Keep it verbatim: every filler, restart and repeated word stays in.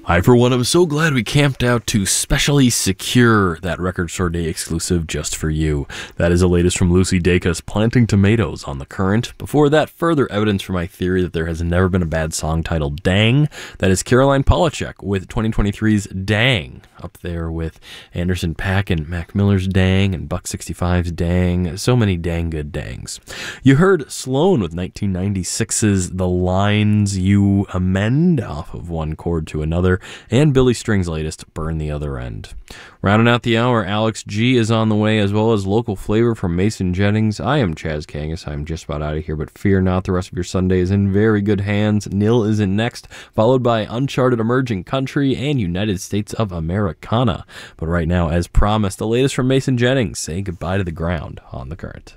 I, for one, am so glad we camped out to specially secure that Record Store Day exclusive just for you. That is the latest from Lucy Dacus, Planting Tomatoes on The Current. Before that, further evidence for my theory that there has never been a bad song titled Dang. That is Caroline Polachek with twenty twenty-three's Dang, up there with Anderson .Paak and Mac Miller's Dang and Buck sixty-five's Dang. So many dang good dangs. You heard Sloan with nineteen ninety-six's The Lines You Amend, off of one chord to another, and Billy String's latest, Burn the Other End. Rounding out the hour, Alex G is on the way, as well as local flavor from Mason Jennings. I am Chaz Kangas. I'm just about out of here, but fear not, the rest of your Sunday is in very good hands. Nil is in next, followed by Uncharted Emerging Country and United States of Americana. But right now, as promised, the latest from Mason Jennings. Say goodbye to the ground on The Current.